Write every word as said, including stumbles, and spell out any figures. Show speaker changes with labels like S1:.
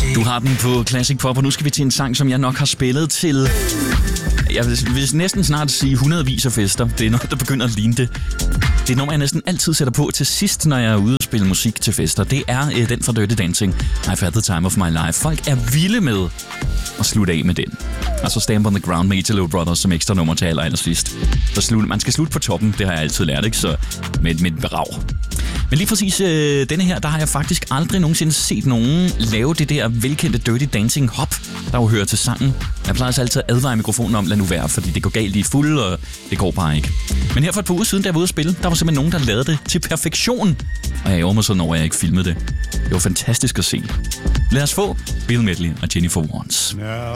S1: Du har den på Classic Pop, og nu skal vi til en sang, som jeg nok har spillet til... Jeg vil, vil næsten snart sige hundredvis af fester. Det er noget, der begynder at ligne det. Det er noget, jeg næsten altid sætter på til sidst, når jeg er ude og spille musik til fester. Det er øh, den fra Dirty Dancing, I've Had the Time of My Life. Folk er vilde med at slutte af med den. Altså Stamp on the Ground med Italo Brothers som ekstra nummer til aller, aller sidst. Så slut, man skal slutte på toppen, det har jeg altid lært, ikke? Så med, med et brag. Men lige præcis øh, denne her, der har jeg faktisk aldrig nogensinde set nogen lave det der velkendte Dirty Dancing hop, der jo hører til sangen. Jeg plejer altså altid at advare mikrofonen om, lad nu være, fordi det går galt i fuld, og det går bare ikke. Men her for et par uger siden, da jeg var ude at spille, der var simpelthen nogen, der lavede det til perfektion. Og jeg ærger mig sådan over, at jeg ikke filmede det. Det var fantastisk at se. Lad os få Bill Medley og Jennifer Warnes.